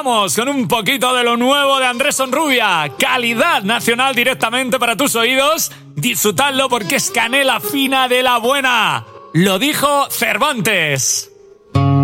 vamos con un poquito de lo nuevo de Andrés Onrubia. Calidad nacional directamente para tus oídos. Disfrutadlo porque es canela fina de la buena. Lo dijo Cervantes.